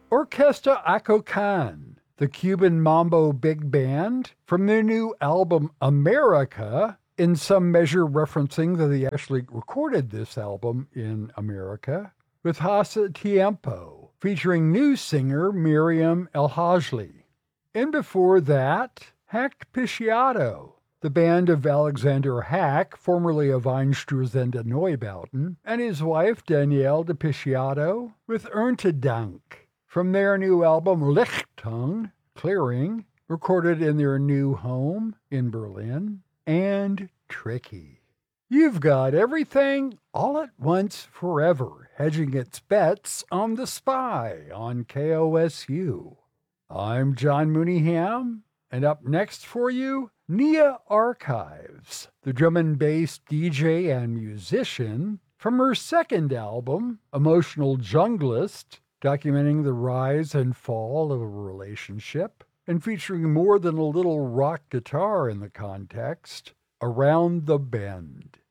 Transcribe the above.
Orquesta Acocan, the Cuban mambo big band, from their new album America, in some measure referencing that they actually recorded this album in America, with Hasa Tiempo, featuring new singer Miriam El Hajli. And before that, Hacked Pisciato, the band of Alexander Hack, formerly of Einstürzende Neubauten, and his wife Danielle de Pisciato, with Erntedank, from their new album Lichtung, Clearing, recorded in their new home in Berlin, and Tricky. You've got everything all at once forever, hedging its bets on the Spy on KOSU. I'm John Mooneyham, and up next for you, Nia Archives, the drum and bass DJ and musician, from her second album, Emotional Junglist, documenting the rise and fall of a relationship, and featuring more than a little rock guitar in the context, Around the Bend.